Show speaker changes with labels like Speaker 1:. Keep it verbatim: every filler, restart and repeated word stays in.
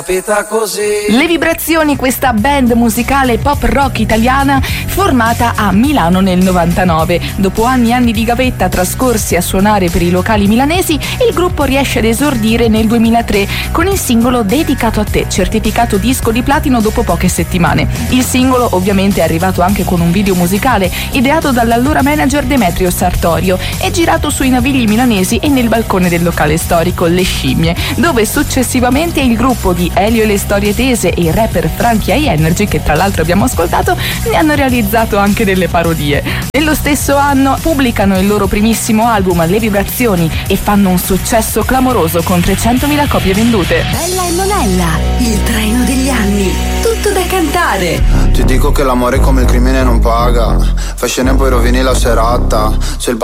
Speaker 1: Le Vibrazioni, questa band musicale pop rock italiana formata a Milano nel novantanove. Dopo anni e anni di gavetta trascorsi a suonare per i locali milanesi, il gruppo riesce ad esordire nel duemilatré con il singolo Dedicato a te, certificato disco di platino dopo poche settimane. Il singolo ovviamente è arrivato anche con un video musicale ideato dall'allora manager Demetrio Sartorio e girato sui Navigli milanesi e nel balcone del locale storico Le Scimmie, dove successivamente il gruppo di Elio e le Storie Tese e il rapper Frankie High Energy, che tra l'altro abbiamo ascoltato, ne hanno realizzato anche delle parodie. Nello stesso anno pubblicano il loro primissimo album Le Vibrazioni e fanno un successo clamoroso con trecentomila copie vendute.
Speaker 2: Bella e Monella, il treno degli anni, tutto da cantare.
Speaker 3: Ti dico che l'amore come il crimine non paga, fai scena e poi rovini la serata. Se il